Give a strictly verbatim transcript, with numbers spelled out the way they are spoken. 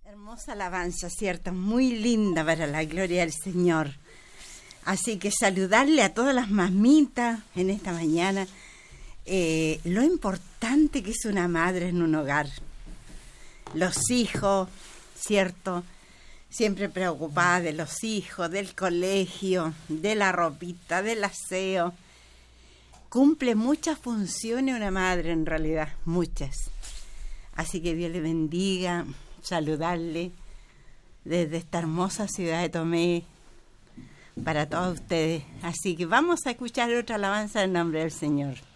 Hermosa alabanza, ¿cierto? Muy linda para la gloria del Señor. Así que saludarle a todas las mamitas en esta mañana. Eh, lo importante que es una madre en un hogar. Los hijos, ¿cierto? Siempre preocupada de los hijos, del colegio, de la ropita, del aseo. Cumple muchas funciones una madre en realidad, muchas. Así que Dios le bendiga, saludarle desde esta hermosa ciudad de Tomé para todos ustedes. Así que vamos a escuchar otra alabanza en nombre del Señor.